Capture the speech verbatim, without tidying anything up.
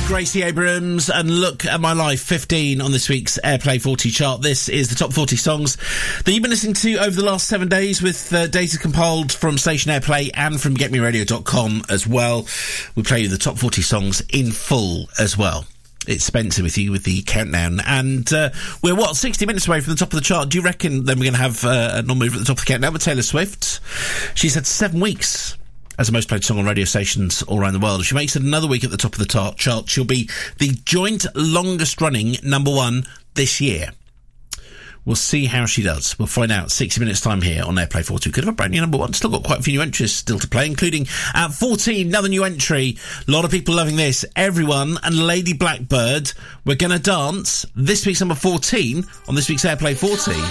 Gracie Abrams and Look at My Life, fifteen on this week's Airplay forty chart. This is the top forty songs that you've been listening to over the last seven days with uh, data compiled from Station Airplay and from get me radio dot com as well. We play you the top forty songs in full as well. It's Spencer with you with the countdown, and uh, we're, what, sixty minutes away from the top of the chart. Do you reckon then we're going to have uh, a non-mover at the top of the countdown with Taylor Swift? She's had seven weeks as the most played song on radio stations all around the world. If she makes it another week at the top of the tar- chart, she'll be the joint longest-running number one this year. We'll see how she does. We'll find out sixty minutes time here on Airplay forty. Could have a brand new number one. Still got quite a few new entries still to play, including at fourteen, another new entry. A lot of people loving this. Everyone and Lady Blackbird. We're going to dance. This week's number fourteen on this week's Airplay forty.